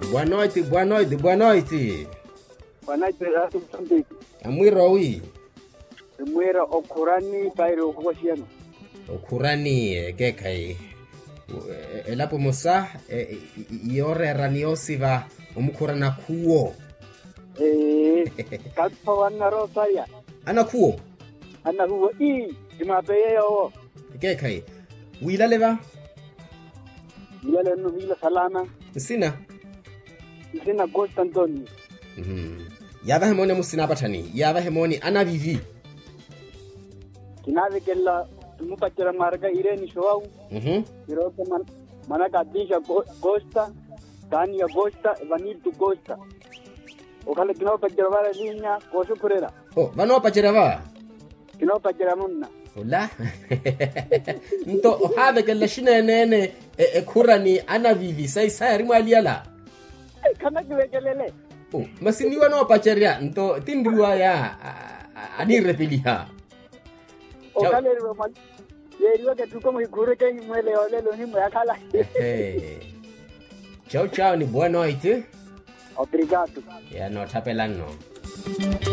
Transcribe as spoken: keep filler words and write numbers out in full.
Boa noite, boa noite, boa noite. Boa noite, Rato Moçambique. Amwiro wi. Mwira okurani pairo kuwashiano. Okurani gekai. Elapo musa yore raniosiva umukurana kuo. Eh, kalpa wana rosaya. Ana kuo. Ana kuo i imape yo. Gekai. Wila leva. Wila no wila salama. Sina. Sina Ghost Antonio. Mhm. Yaba hemoni musina batani. Yaba hemoni ana vivi. Kinave kella tumupachira marga ireni showau. Mhm. Iroke man manaka disha Costa, Tania Costa, Vanito Costa. Okale kinao pachira vara linya koso kurera. Oh, vano pachira va. Kinao pachira munna. Ola. Nto habe kella shine nene e kurani ana vivi sai sai rimu aliala. Kana kiwekelele. Oh, masini wano pacharia nto tindriwa ya adire piliha. Okale ro man. Yeriwa ke tuko mhigure ke mwele ole lo ni mwakala. Ciao ciao ni boa noite. Obrigado. Ya no tapelano.